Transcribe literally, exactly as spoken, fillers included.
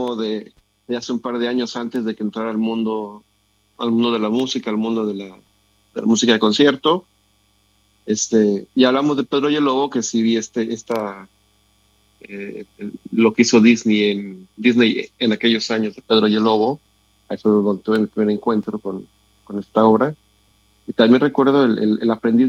de, de hace un par de años antes de que entrara al mundo, al mundo de la música, al mundo de la, de la música de concierto. Este, y hablamos de Pedro y el Lobo, que sí vi este, esta, eh, el- lo que hizo Disney en, Disney en aquellos años de Pedro y el Lobo. Ahí fue donde tuve mi primer encuentro con, con esta obra. Y también recuerdo el, el, el aprendiz